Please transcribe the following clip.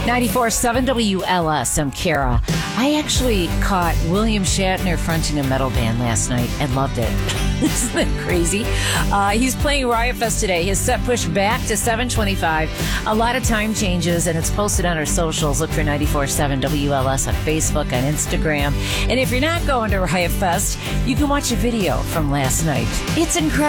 94.7 WLS. I'm Kara. I actually caught William Shatner fronting a metal band last night and loved it. Isn't that crazy? He's playing Riot Fest today. His set pushed back to 7:25. A lot of time changes, and it's posted on our socials. Look for 94.7 WLS on Facebook, on Instagram. And if you're not going to Riot Fest, you can watch a video from last night. It's incredible.